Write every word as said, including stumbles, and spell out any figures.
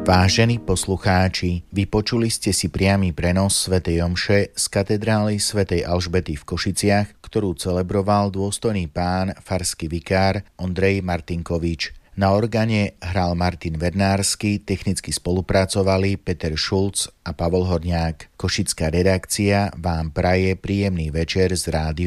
Vážení poslucháči, vypočuli ste si priamy prenos svätej omše z katedrály svätej Alžbety v Košiciach, ktorú celebroval dôstojný pán farský vikár Ondrej Martinkovič. Na organe hral Martin Vernársky, technicky spolupracovali Peter Šulc a Pavol Horniák. Košická redakcia vám praje príjemný večer z rádia